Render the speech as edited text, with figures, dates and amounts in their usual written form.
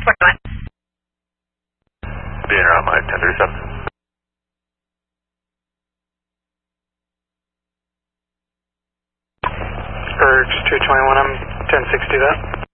Being around my 1037. Bergs 221, I'm 1060 that.